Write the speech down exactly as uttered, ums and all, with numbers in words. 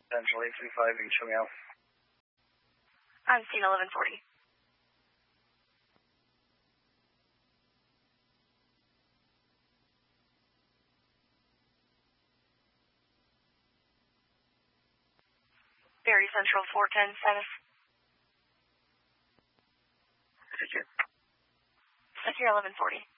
Central eight three five, you can show me out. I'm scene eleven forty. Barry Central four ten status. Secure. Secure eleven forty.